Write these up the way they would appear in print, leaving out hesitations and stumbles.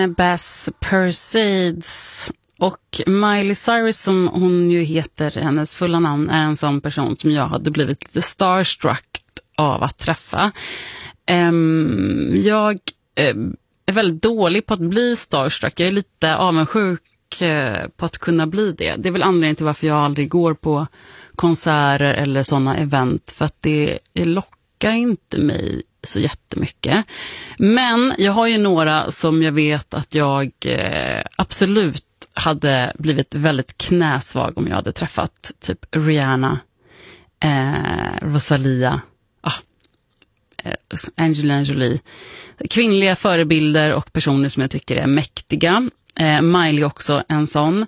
Bass Persades och Miley Cyrus, som hon ju heter, hennes fulla namn, är en sån person som jag hade blivit lite starstruck av att träffa. Jag är väldigt dålig på att bli starstruck. Jag är lite avundsjuk på att kunna bli det. Det är väl anledningen till varför jag aldrig går på konserter eller sådana event, för att det lockar inte mig så jättemycket. Men jag har ju några som jag vet att jag absolut hade blivit väldigt knäsvag om jag hade träffat. Typ Rihanna, Rosalia, Angelina Jolie. Kvinnliga förebilder och personer som jag tycker är mäktiga. Miley också en sån.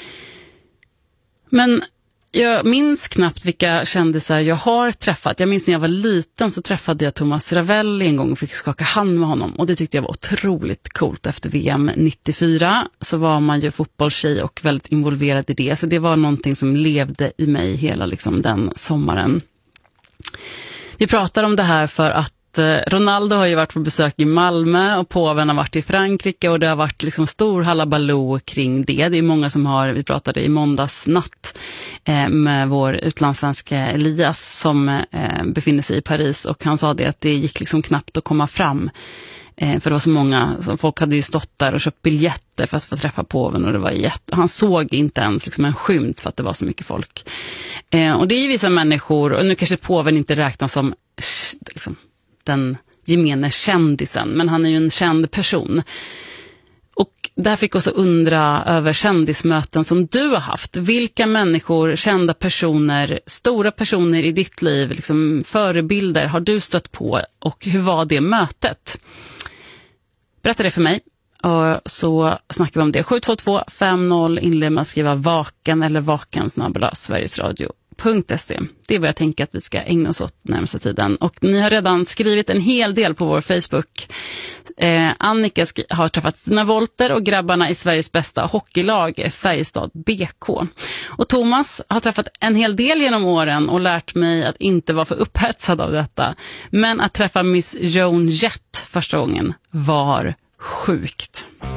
Men jag minns knappt vilka kändisar jag har träffat. Jag minns när jag var liten så träffade jag Thomas Ravelli en gång och fick skaka hand med honom. Och det tyckte jag var otroligt coolt. Efter VM 94 så var man ju fotbollstjej och väldigt involverad i det. Så det var någonting som levde i mig hela liksom den sommaren. Vi pratar om det här för att Ronaldo har ju varit på besök i Malmö och påven har varit i Frankrike, och det har varit liksom stor halabaloo kring det. Det är många som vi pratade i måndags natt med vår utlandssvenska Elias som befinner sig i Paris, och han sa det att det gick liksom knappt att komma fram. För det var så många, folk hade ju stått där och köpt biljetter för att få träffa påven, och det var han såg inte ens liksom en skymt för att det var så mycket folk. Och det är ju vissa människor, och nu kanske påven inte räknas som liksom den gemene kändisen, men han är ju en känd person. Och där fick också undra över kändismöten som du har haft. Vilka människor, kända personer, stora personer i ditt liv, liksom förebilder, har du stött på, och hur var det mötet? Berätta det för mig, och så snackar vi om det. 72250 inled med att skriva vaken eller vaken@sverigesradio.se. Det är vad jag tänker att vi ska ägna oss åt närmaste tiden. Och ni har redan skrivit en hel del på vår Facebook. Annika har träffat Stina Wolter och grabbarna i Sveriges bästa hockeylag, Färjestad BK. Och Thomas har träffat en hel del genom åren och lärt mig att inte vara för upphetsad av detta. Men att träffa Miss Joan Jett första gången var sjukt.